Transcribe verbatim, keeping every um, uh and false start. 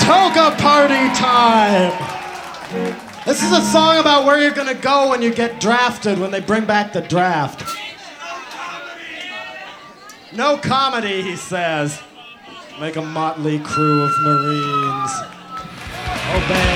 Toga party time! This is a song about where you're gonna go when you get drafted, when they bring back the draft. No comedy, he says. Make a motley crew of Marines. Obey.